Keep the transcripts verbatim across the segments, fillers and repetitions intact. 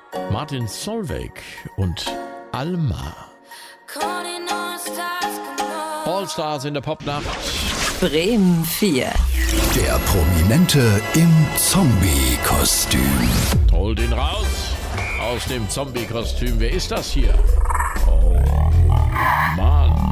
Martin Solveig und Alma. All-Stars in der Popnacht. Bremen vier. Der Prominente im Zombie-Kostüm. Hol den raus aus dem Zombie-Kostüm. Wer ist das hier? Oh, Mann.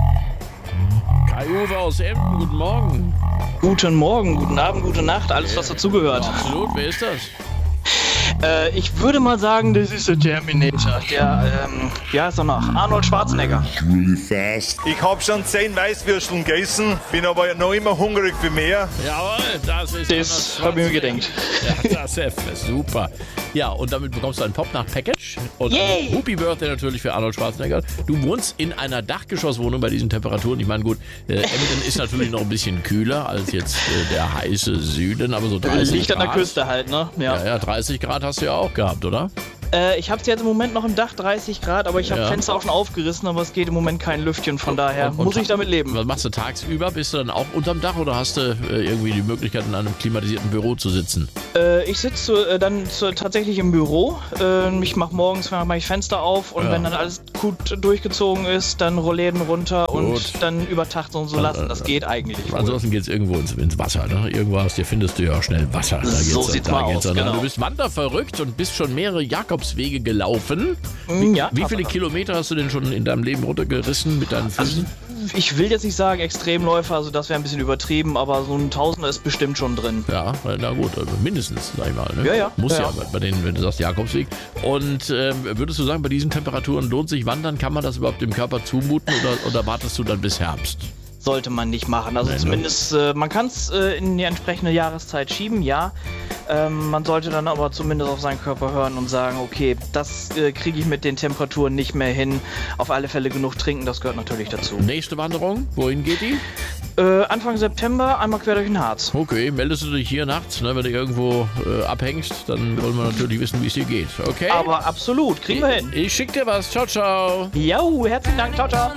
Kai-Uwe aus Emden, guten Morgen. Guten Morgen, guten Abend, gute Nacht, alles was dazugehört. Absolut, wer ist das? Äh, ich würde mal sagen, das ist der Terminator. Der, ähm, wie heißt er noch? Arnold Schwarzenegger. Ich hab schon zehn Weißwürsteln gegessen, bin aber noch immer hungrig für mehr. Jawohl, das ist Das hab ich mir gedacht. Ja, das ist super. Ja, und damit bekommst du ein Popnacht-Package. Und Yay! ein Happy Birthday natürlich für Arnold Schwarzenegger. Du wohnst in einer Dachgeschosswohnung bei diesen Temperaturen. Ich meine, gut, äh, Emden ist natürlich noch ein bisschen kühler als jetzt äh, der heiße Süden, aber so dreißig Liegt an der Grad. Küste halt, ne? Ja. Ja, ja, dreißig Grad hast du ja auch gehabt, oder? Äh, ich hab's jetzt im Moment noch im Dach, dreißig Grad, aber ich habe Ja. Fenster auch schon aufgerissen, aber es geht im Moment kein Lüftchen, von daher Und- und muss ich damit leben. Was machst du tagsüber? Bist du dann auch unterm Dach oder hast du äh, irgendwie die Möglichkeit, in einem klimatisierten Büro zu sitzen? Äh, ich sitze äh, dann zu, tatsächlich im Büro. Äh, ich mache morgens mach ich Fenster auf und Ja. wenn dann alles gut durchgezogen ist, dann Rollläden runter Gut. und dann über Tag so, so lassen. Das geht eigentlich. wohl. Ansonsten geht's irgendwo ins, ins Wasser. Ne? Irgendwo hast du, findest du ja auch schnell Wasser. Da So geht's, sieht's da mal geht's aus, dann. genau. Du bist wanderverrückt und bist schon mehrere Jakobswege gelaufen. Mm, ja, Wie viele Tatsache. Kilometer hast du denn schon in deinem Leben runtergerissen mit deinen Füßen? Ich will jetzt nicht sagen Extremläufer, also das wäre ein bisschen übertrieben, aber so ein Tausender ist bestimmt schon drin. Ja, na gut, also mindestens, sag ich mal. Ne? Ja, ja. Muss ja, Ja, bei denen, wenn du sagst Jakobsweg. Und ähm, würdest du sagen, bei diesen Temperaturen lohnt sich Wandern? Kann man das überhaupt dem Körper zumuten oder, oder wartest du dann bis Herbst? Sollte man nicht machen. Also Nee, ne? zumindest, äh, man kann es äh, in die entsprechende Jahreszeit schieben, ja. Ähm, man sollte dann aber zumindest auf seinen Körper hören und sagen, okay, das äh, kriege ich mit den Temperaturen nicht mehr hin. Auf alle Fälle genug trinken, das gehört natürlich dazu. Nächste Wanderung, wohin geht die? Äh, Anfang September einmal quer durch den Harz. Okay, meldest du dich hier nachts, ne, wenn du irgendwo äh, abhängst, dann wollen wir natürlich wissen, wie es dir geht. Okay? Aber absolut, kriegen wir hin. Ich schick dir was. Ciao, ciao. Jo, herzlichen Dank, ciao, ciao.